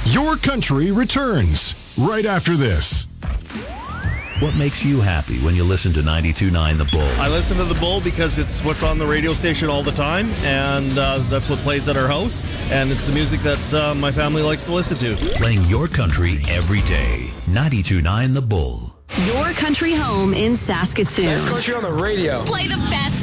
Your Country returns right after this. What makes you happy when you listen to 92.9 The Bull? I listen to The Bull because it's what's on the radio station all the time, and that's what plays at our house, and it's the music that my family likes to listen to. Playing your country every day. 92.9 The Bull. Your country home in Saskatoon. Best country on the radio. Play the best